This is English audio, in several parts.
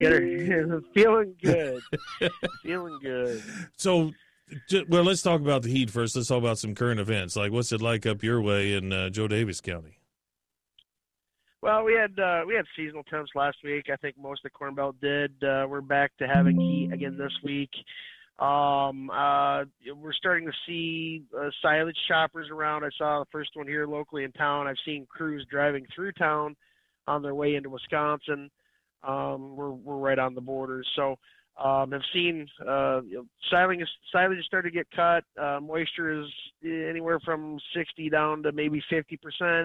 Get her feeling good. Feeling good. So, well, let's talk about the heat first. Let's talk about some current events. Like, what's it like up your way in Joe Davis County? Well, we had seasonal temps last week. I think most of the Corn Belt did. We're back to having heat again this week. We're starting to see silage shoppers around. I saw the first one here locally in town. I've seen crews driving through town on their way into Wisconsin. We're right on the border, so I've seen silage is starting to get cut. Moisture is anywhere from 60 down to maybe 50%.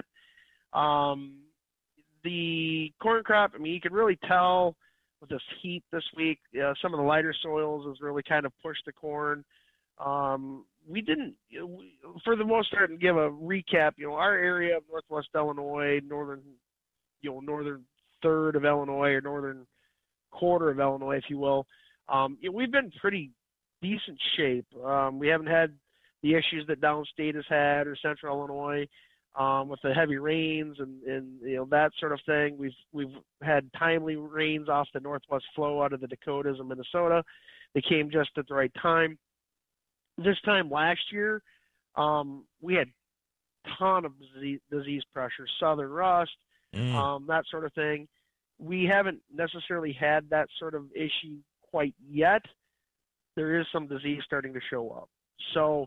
The corn crop, I mean, you can really tell with this heat this week, some of the lighter soils has really kind of pushed the corn. We didn't, for the most part, and give a recap, our area of Northwest Illinois, northern third of Illinois, or northern quarter of Illinois, if you will, we've been pretty decent shape. We haven't had the issues that downstate has had, or central Illinois. With the heavy rains and that sort of thing. We've had timely rains off the northwest flow out of the Dakotas and Minnesota. They came just at the right time. This time last year, we had a ton of disease pressure, southern rust, that sort of thing. We haven't necessarily had that sort of issue quite yet. There is some disease starting to show up. So,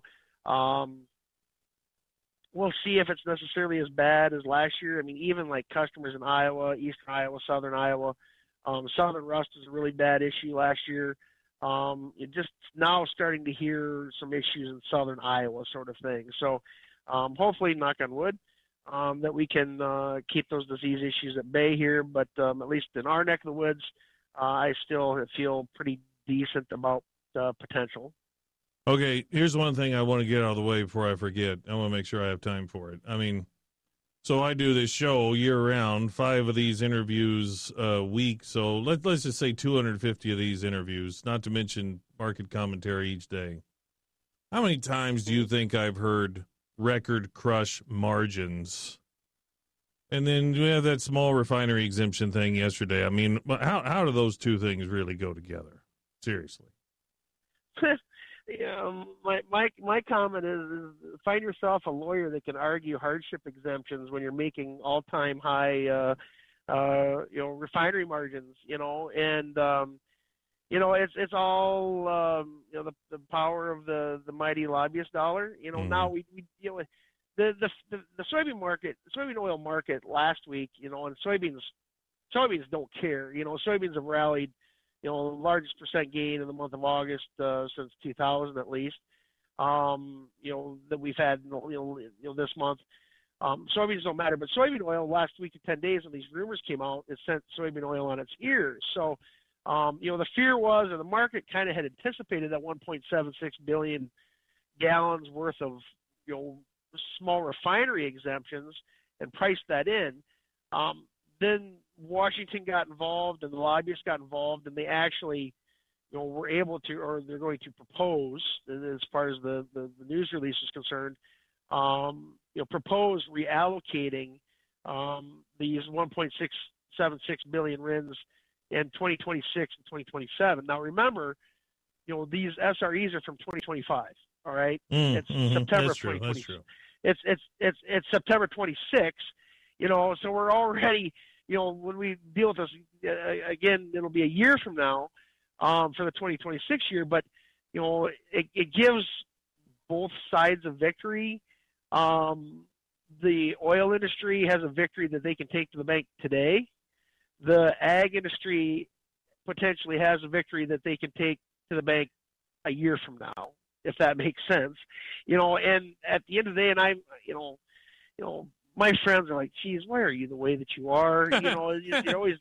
we'll see if it's necessarily as bad as last year. I mean, even like customers in Iowa, eastern Iowa, southern Iowa, southern rust was a really bad issue last year. You're just now starting to hear some issues in southern Iowa sort of thing. So hopefully, knock on wood, that we can keep those disease issues at bay here. But at least in our neck of the woods, I still feel pretty decent about potential. Okay, here's one thing I want to get out of the way before I forget. I want to make sure I have time for it. I mean, so I do this show year-round, 5 of these interviews a week. So let's just say 250 of these interviews, not to mention market commentary each day. How many times do you think I've heard record crush margins? And then we have that small refinery exemption thing yesterday. I mean, how do those two things really go together? Seriously. My comment is find yourself a lawyer that can argue hardship exemptions when you're making all-time high, refinery margins, and it's all, the power of the mighty lobbyist dollar. Now we the soybean market, soybean oil market last week, and soybeans don't care. Soybeans have rallied, the largest percent gain in the month of August since 2000 at least, that we've had, this month. Soybeans don't matter, but soybean oil last week to 10 days when these rumors came out, it sent soybean oil on its ears. So, the fear was, or the market kind of had anticipated that 1.76 billion gallons worth of, small refinery exemptions and priced that in. Then Washington got involved and the lobbyists got involved, and they actually, were able to, or they're going to propose, as far as the news release is concerned, propose reallocating these 1.676 billion RINs in 2026 and 2027. Now remember, these SREs are from 2025. All right, it's September of 2026. It's September 26. So we're already, when we deal with this again, it'll be a year from now for the 2026 year. But it gives both sides a victory. The oil industry has a victory that they can take to the bank today. The ag industry potentially has a victory that they can take to the bank a year from now, if that makes sense. And at the end of the day, and I'm, my friends are like, geez, why are you the way that you are? You're always,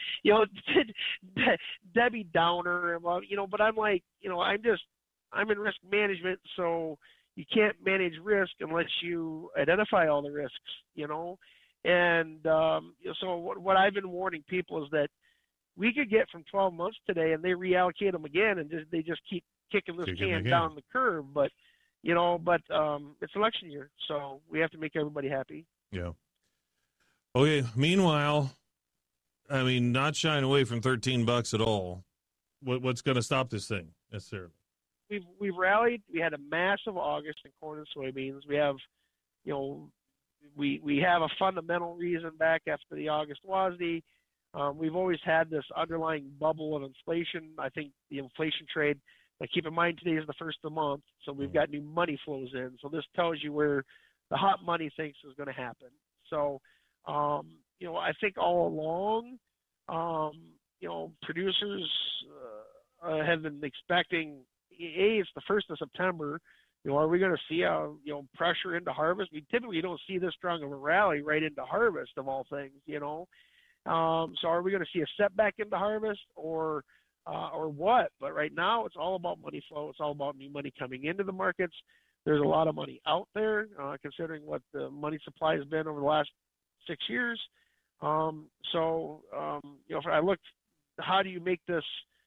Debbie Downer, but I'm like, I'm in risk management, so you can't manage risk unless you identify all the risks, And so what I've been warning people is that we could get from 12 months today and they reallocate them again, and they just keep kicking this can down the curve. But it's election year, so we have to make everybody happy. Yeah. Okay. Meanwhile, I mean, not shying away from $13 at all. What's going to stop this thing necessarily? We've rallied. We had a massive August in corn and soybeans. We have, we have a fundamental reason back after the August WASDE. We've always had this underlying bubble of inflation. I think the inflation trade, keep in mind today is the first of the month, so we've got new money flows in. So this tells you where the hot money thinks is going to happen. So, I think all along, producers have been expecting, it's the 1st of September. Are we going to see a pressure into harvest? We typically don't see this strong of a rally right into harvest of all things. So are we going to see a setback into harvest or what? But right now it's all about money flow. It's all about new money coming into the markets. There's a lot of money out there, considering what the money supply has been over the last 6 years. If I look, how do you make this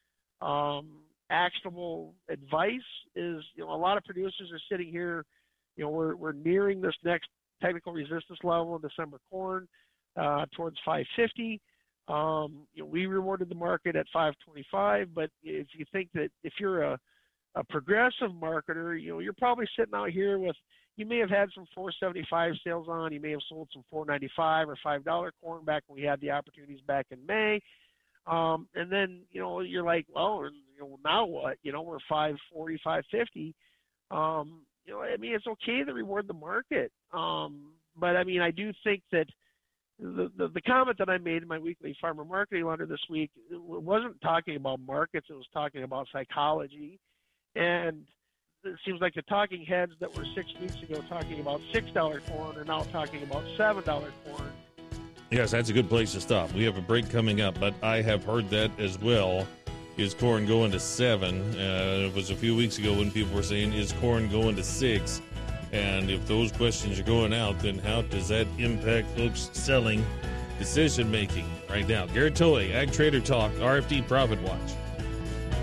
actionable advice is, a lot of producers are sitting here, we're nearing this next technical resistance level in December corn towards 550. We rewarded the market at 525, but if you think that if you're a progressive marketer, you're probably sitting out here with, you may have had some 475 sales on, you may have sold some 495 or $5 corn back when we had the opportunities back in May. And then, you're like, well, now what? We're 540, 550. It's okay to reward the market. But I do think that the comment that I made in my weekly farmer marketing letter this week, it wasn't talking about markets. It was talking about psychology. And it seems like the talking heads that were 6 weeks ago talking about $6 corn are now talking about $7 corn. Yes, that's a good place to stop. We have a break coming up, but I have heard that as well. Is corn going to 7? It was a few weeks ago when people were saying, is corn going to 6? And if those questions are going out, then how does that impact folks' selling decision-making right now? Garrett Tolley, Ag Trader Talk, RFD Profit Watch.